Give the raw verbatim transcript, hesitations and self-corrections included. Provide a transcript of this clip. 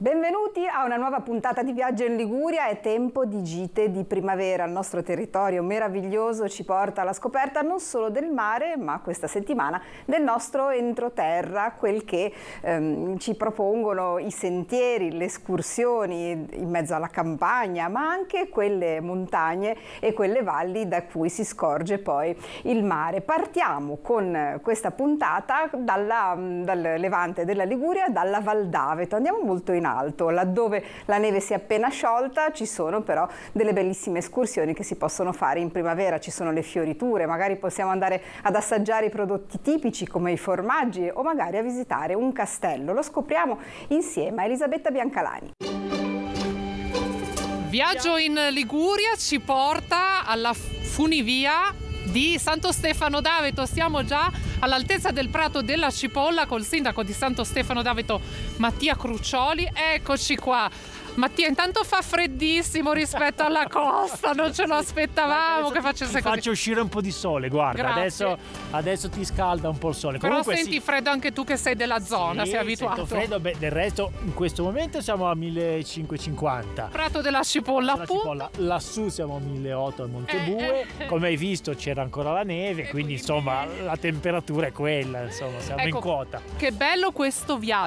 Benvenuti a una nuova puntata di Viaggio in Liguria. È tempo di gite di primavera. Il nostro territorio meraviglioso ci porta alla scoperta non solo del mare, ma questa settimana del nostro entroterra, quel che ehm, ci propongono i sentieri, le escursioni in mezzo alla campagna, ma anche quelle montagne e quelle valli da cui si scorge poi il mare. Partiamo con questa puntata dalla, dal levante della Liguria, dalla Val d'Aveto. Andiamo molto in alto, laddove la neve si è appena sciolta. Ci sono però delle bellissime escursioni che si possono fare in primavera, ci sono le fioriture, magari possiamo andare ad assaggiare i prodotti tipici come i formaggi o magari a visitare un castello. Lo scopriamo insieme a Elisabetta Biancalani. Viaggio in Liguria ci porta alla funivia di Santo Stefano d'Aveto. Siamo già all'altezza del Prato della Cipolla col sindaco di Santo Stefano d'Aveto Mattia Cruccioli. Eccoci qua. Mattia, intanto fa freddissimo rispetto alla costa, non ce lo aspettavamo che facesse ti così. Faccio uscire un po' di sole, guarda, adesso, adesso ti scalda un po' il sole. Però Comunque, senti sì. freddo anche tu che sei della zona, sì, sei abituato. Sento freddo, beh, del resto in questo momento siamo a millecinquecentocinquanta. Prato della Cipolla, La Cipolla. Lassù siamo a milleottocento a Montebue, eh, eh. come hai visto c'era ancora la neve, quindi, quindi insomma la temperatura è quella, insomma siamo ecco, in quota. Che bello questo viaggio.